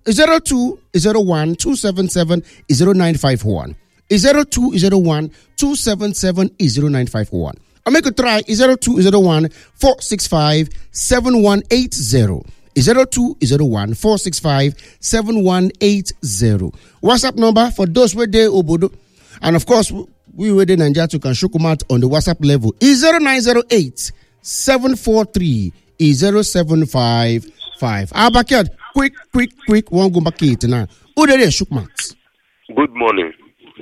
0201 277 0951. 0201 277 0951. I make a try 0201 465 7180. 0201 465 7180. WhatsApp number for those where they obodo. And of course, we were in Nigeria can show them out on the WhatsApp level. 0908 743 0755. Abakad, quick, one go back it now. Who did they shook mats? Good morning.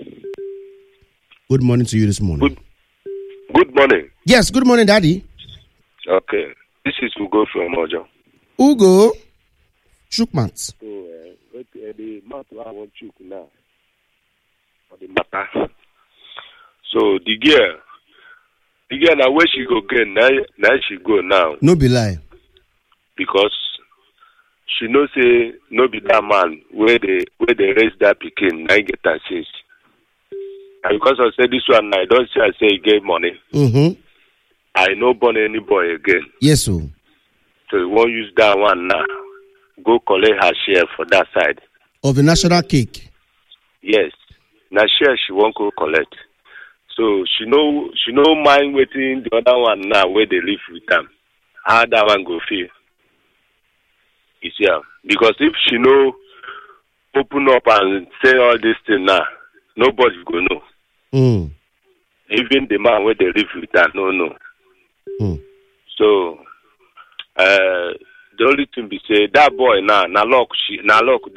Good morning to you this morning. Good morning. Yes, good morning, Daddy. Okay. This is Ugo from Ojo. Ugo, shook mats. So, the matter I want you now. The matter. So, the girl now where she go again, now she go now. No be lie. Because she know say no be that man where they raise that pikin, I get that since. And because I said this one, I don't say I say he gave money. Mm-hmm. I no born any boy again. Yes, sir. So you won't use that one now. Go collect her share for that side. Of the national cake. Yes. Now share she won't go collect. So she no mind waiting the other one now where they live with them. How that one go feel? You see, because if she no open up and say all this thing now, nobody go know. Mm. Even the man where they live with that, no. Mm. So the only thing be say that boy now, na luck